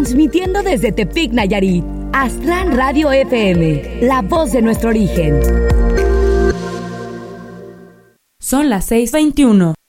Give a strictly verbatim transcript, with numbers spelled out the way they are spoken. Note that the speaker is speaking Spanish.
Transmitiendo desde Tepic, Nayarit. Aztlán Radio F M, la voz de nuestro origen. Son las seis veintiuno.